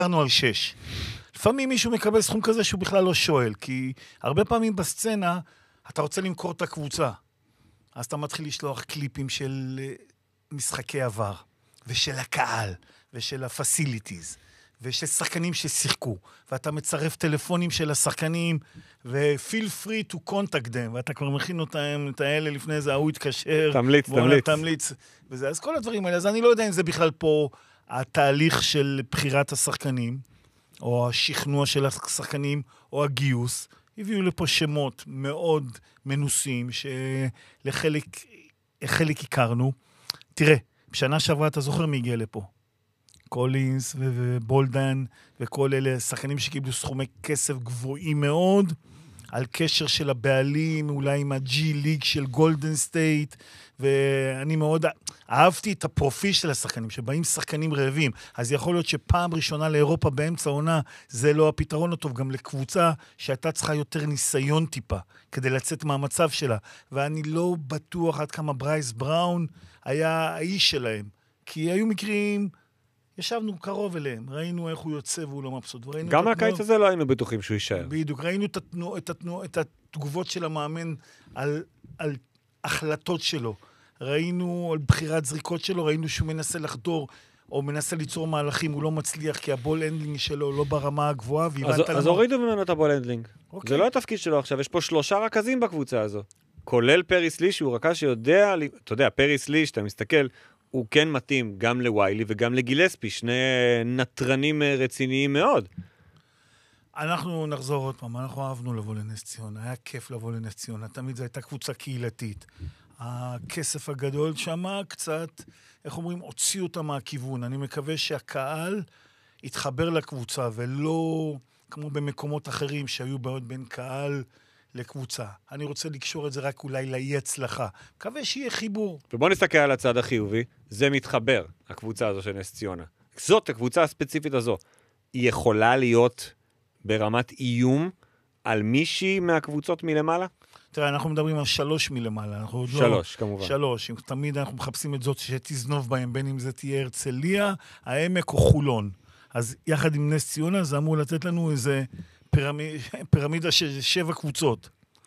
על 6. לפעמים מישהו מקבל סכום כזה שהוא בכלל לא שואל, כי הרבה פעמים בסצנה אתה רוצה למכור את הקבוצה. אז אתה מתחיל לשלוח קליפים של משחקי עבר, ושל הקהל, ושל הפסיליטיז, ושל שחקנים ששיחקו, ואתה מצרף טלפונים של השחקנים, ו-feel free to contact them, ואתה כבר מכין אותם, את האלה לפני זה, הוא יתקשר. תמליץ. וזה, אז כל הדברים האלה, אז אני לא יודע אם זה בכלל פה התהליך של בחירת השחקנים, או השכנוע של השחקנים, או הגיוס, הביאו לפה שמות מאוד מנוסים, שלחלק הכרנו. תראה, בשנה שעברה אתה זוכר מי הגיע לפה? קולינס ובולדן, וכל אלה שחקנים שקיבלו סכומי כסף גבוהים מאוד, על קשר של הבעלים, אולי עם הג'י ליג של גולדן סטייט, ואני מאוד אהבתי את הפרופיל של השחקנים, שבאים שחקנים רעבים, אז יכול להיות שפעם ראשונה לאירופה באמצע העונה, זה לא הפתרון הטוב, גם לקבוצה שהייתה צריכה יותר ניסיון טיפה, כדי לצאת מהמצב שלה, ואני לא בטוח עד כמה ברייס בראון היה האיש שלהם, כי היו מקרים, ישבנו קרוב אליהם, ראינו איך הוא יוצא והוא לא מבסוט. גם מהקיץ הזה לא היינו בטוחים שהוא יישאר. בדיוק, ראינו את התגובות של המאמן על החלטות שלו. ראינו על בחירת זריקות שלו, ראינו שהוא מנסה לחדור, או מנסה ליצור מהלכים, הוא לא מצליח, כי הבול הנדלינג שלו לא ברמה הגבוהה. אז הורידו ממנו את הבול הנדלינג. זה לא התפקיד שלו עכשיו, יש פה 3 רכזים בקבוצה הזו. כולל פריס לי, שהוא רכז שיודע, אתה יודע, פריס לי, שאתה מסתכל, הוא כן מתאים גם לוויילי וגם לגילספי, שני נטרנים רציניים מאוד. אנחנו נחזור עוד פעם, אנחנו אהבנו לבוא לנס ציונה, היה כיף לבוא לנס ציונה, תמיד זו הייתה קבוצה קהילתית. הכסף הגדול שמה קצת, איך אומרים, הוציאו אותה מהכיוון. אני מקווה שהקהל יתחבר לקבוצה, ולא כמו במקומות אחרים שהיו בעוד בין קהל לקבוצה. אני רוצה לקשור את זה רק אולי לאי הצלחה. מקווה שיהיה חיבור. ובוא נסתכל על הצד החיובי, זה מתחבר, הקבוצה הזו של נס ציונה. זאת, הקבוצה הספציפית הזו, היא יכולה להיות ברמת איום על מישהי מהקבוצות מלמעלה? תראה, אנחנו מדברים על 3 מלמעלה. 3, כמובן. 3, תמיד אנחנו מחפשים את זאת שתזנוב בהם, בין אם זה תהיה הרצליה, העמק או חולון. אז יחד עם נס ציונה, זה אמור לתת לנו איזה פירמידה של 7 קבוצות.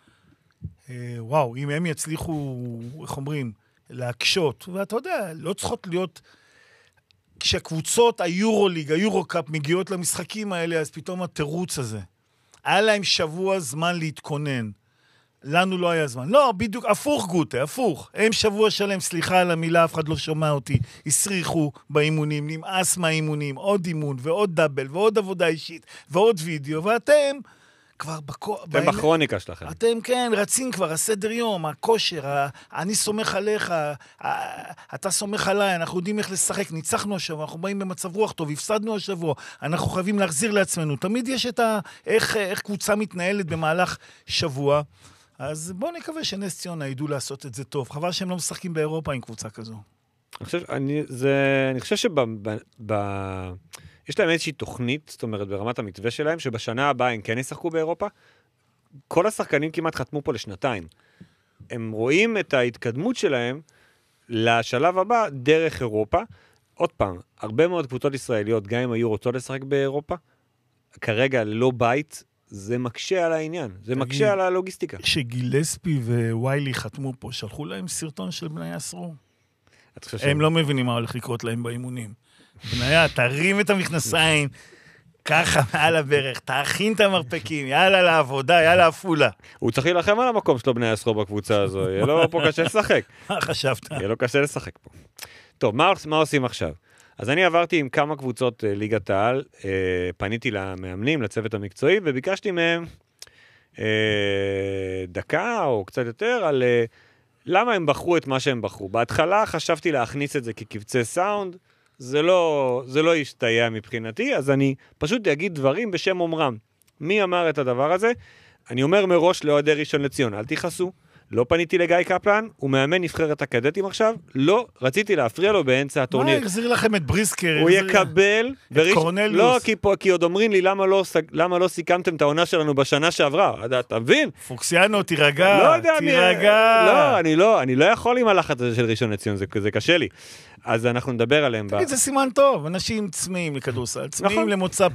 וואו, אם הם יצליחו, איך אומרים, להקשות, ואתה יודע, לא צריכות להיות, כשהקבוצות היורוליג, היורוקאפ מגיעות למשחקים האלה, אז פתאום התירוץ הזה. היה להם שבוע זמן להתכונן. לנו לא היה זמן. לא, בדיוק, הפוך גוטה, הפוך. הם שבוע שלם, סליחה על המילה, אף אחד לא שומע אותי, הסריחו באימונים, נמאס מהאימונים, עוד אימון ועוד דאבל ועוד עבודה אישית ועוד וידאו, ואתם כבר אתם בכרוניקה שלכם. אתם כן, רצים כבר, הסדר יום, הכושר, אני סומך עליך, אתה סומך עליי, אנחנו יודעים איך לשחק, ניצחנו השבוע, אנחנו באים במצב רוח טוב, הפסדנו השבוע, אנחנו חייבים להחזיר לעצמנו. תמיד יש את איך קבוצה מתנהלת במהלך שבוע. אז בואו נקווה שנס ציונה ידעו לעשות את זה טוב. חבל שהם לא משחקים באירופה עם קבוצה כזו. אני חושב יש להם איזושהי תוכנית, זאת אומרת, ברמת המתווה שלהם, שבשנה הבאה הם כן ישחקו באירופה. כל השחקנים כמעט חתמו פה לשנתיים. הם רואים את ההתקדמות שלהם לשלב הבא דרך אירופה. עוד פעם, הרבה מאוד קבוצות ישראליות, גם אם היו רוצות לשחק באירופה, כרגע ללא בית, זה מקשה על העניין, זה מקשה על הלוגיסטיקה. כשגילספי וויילי חתמו פה, שלחו להם סרטון של בני אסרו. הם לא מבינים מה הולך לקרות להם באימונים. בניה, תרים את המכנסיים, ככה מעל הברך, תאכין את המרפקים, יאללה לעבודה, יאללה אפולה. הוא צריך להילחם על המקום שלו בני אסרו בקבוצה הזו, יהיה לו פה קשה לשחק. מה חשבת? יהיה לו קשה לשחק פה. טוב, מה עושים עכשיו? אז אני עברתי עם כמה קבוצות ליגת העל, פניתי למאמנים, לצוות המקצועי, וביקשתי מהם דקה או קצת יותר על למה הם בחרו את מה שהם בחרו. בהתחלה חשבתי להכניס את זה כקבצי סאונד, זה לא ישתהיה מבחינתי, אז אני פשוט אגיד דברים בשם אומרם. מי אמר את הדבר הזה? אני אומר מראש לאוהדי ראשון לציון, אל תיחסו, לא פניתי לגיא קפלן, הוא מאמן נבחרת הקדטים עכשיו, לא רציתי להפריע לו באמצע הטורניר. מה, החזיר לכם את בריסקר? הוא יקבל... את קורנליוס. לא, כי עוד אומרים לי, למה לא סיכמתם את העונה שלנו בשנה שעברה? אתה מבין? פוקסיאנו, תירגע, לא יודע, תירגע. אני לא יכול עם הלחץ הזה של ראשון לציון, זה קשה לי. אז אנחנו נדבר עליהם. תגיד, זה סימן טוב, אנשים צמאים לכדורסל, צמאים למוצא